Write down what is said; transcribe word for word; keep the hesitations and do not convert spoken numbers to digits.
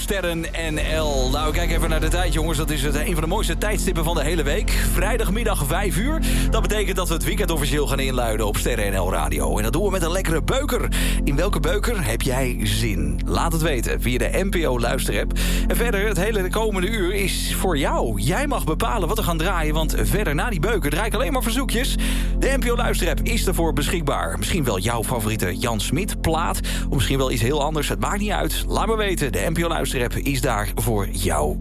Sterren N L. Nou, kijk even naar de tijd, jongens. Dat is het, een van de mooiste tijdstippen van de hele week. Vrijdagmiddag vijf uur. Dat betekent dat we het weekend officieel gaan inluiden op Sterren N L Radio. En dat doen we met een lekkere beuker. In welke beuker heb jij zin? Laat het weten via de N P O luisterapp. En verder, het hele komende uur is voor jou. Jij mag bepalen wat we gaan draaien, want verder na die beuker draai ik alleen maar verzoekjes. De N P O luisterapp is ervoor beschikbaar. Misschien wel jouw favoriete Jan Smit plaat. Of misschien wel iets heel anders. Het maakt niet uit. Laat me weten. De N P O luisterapp is daar voor jou.